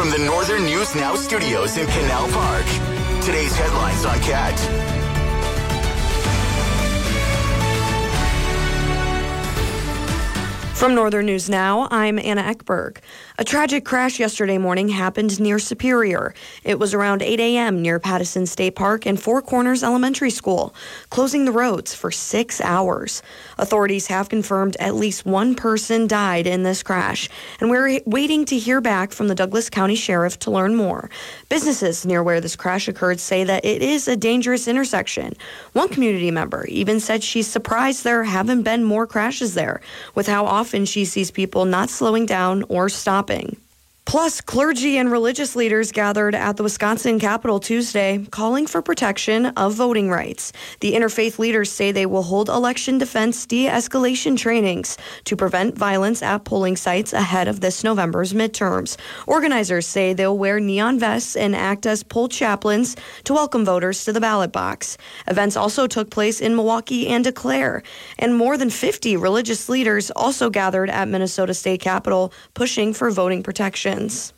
From the Northern News Now studios in Canal Park, today's headlines on CAT. From Northern News Now, I'm Anna Ekberg. A tragic crash yesterday morning happened near Superior. It was around 8 a.m. near Pattison State Park and Four Corners Elementary School, closing the roads for 6 hours. Authorities have confirmed at least one person died in this crash, and we're waiting to hear back from the Douglas County Sheriff to learn more. Businesses near where this crash occurred say that it is a dangerous intersection. One community member even said she's surprised there haven't been more crashes there, with how often she sees people not slowing down or stopping. Plus, clergy and religious leaders gathered at the Wisconsin Capitol Tuesday, calling for protection of voting rights. The interfaith leaders say they will hold election defense de-escalation trainings to prevent violence at polling sites ahead of this November's midterms. Organizers say they'll wear neon vests and act as poll chaplains to welcome voters to the ballot box. Events also took place in Milwaukee and Eau Claire, and more than 50 religious leaders also gathered at Minnesota State Capitol, pushing for voting protection.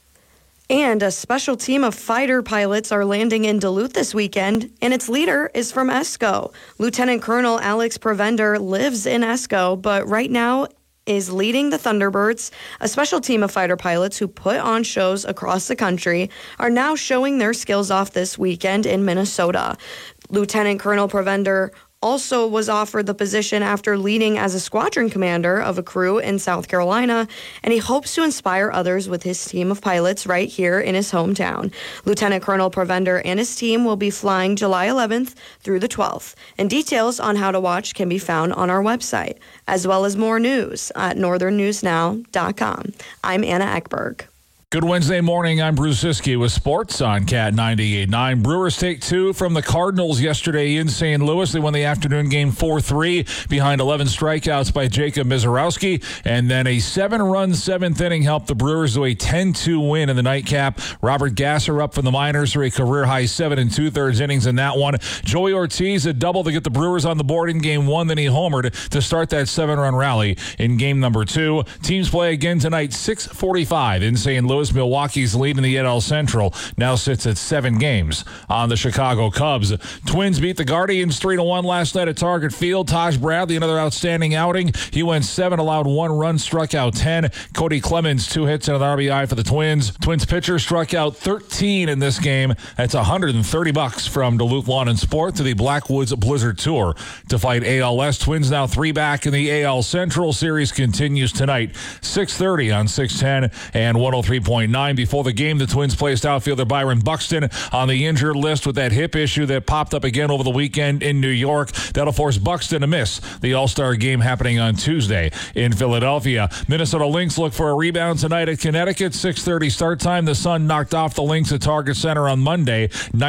And a special team of fighter pilots are landing in Duluth this weekend, and its leader is from ESCO. Lieutenant Colonel Alex Provender lives in ESCO, but right now is leading the Thunderbirds. A special team of fighter pilots who put on shows across the country are now showing their skills off this weekend in Minnesota. Lieutenant Colonel Provender also was offered the position after leading as a squadron commander of a crew in South Carolina, and he hopes to inspire others with his team of pilots right here in his hometown. Lieutenant Colonel Provender and his team will be flying July 11th through the 12th, and details on how to watch can be found on our website, as well as more news at northernnewsnow.com. I'm Anna Ekberg. Good Wednesday morning. I'm Bruce Siski with sports on CAT 98.9. Brewers take two from the Cardinals yesterday in St. Louis. They won the afternoon game 4-3 behind 11 strikeouts by Jacob Misiorowski. And then a 7-run seventh inning helped the Brewers to a 10-2 win in the nightcap. Robert Gasser up from the minors for a career-high 7 2/3 innings in that one. Joey Ortiz a double to get the Brewers on the board in game one. Then he homered to start that 7-run rally in game number 2. Teams play again tonight, 6:45 in St. Louis. Milwaukee's lead in the NL Central now sits at 7 games on the Chicago Cubs. Twins beat the Guardians 3-1 last night at Target Field. Taj Bradley, another outstanding outing. He went 7, allowed 1 run, struck out 10. Cody Clemens, 2 hits and an RBI for the Twins. Twins pitcher struck out 13 in this game. That's $130 from Duluth Lawn and Sport to the Blackwoods Blizzard Tour to fight ALS. Twins now 3 back in the AL Central. Series continues tonight, 6:30 on 610 and 103.9. Before the game, the Twins placed outfielder Byron Buxton on the injured list with that hip issue that popped up again over the weekend in New York. That'll force Buxton to miss the All-Star game happening on Tuesday in Philadelphia. Minnesota Lynx look for a rebound tonight at Connecticut. 6:30 start time. The Sun knocked off the Lynx at Target Center on Monday,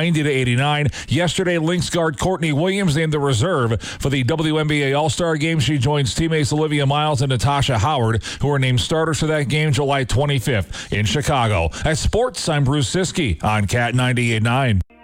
90-89. Yesterday, Lynx guard Courtney Williams named the reserve for the WNBA All-Star game. She joins teammates Olivia Miles and Natasha Howard, who are named starters for that game July 25th in Chicago. At sports, I'm Bruce Siski on CAT 98.9.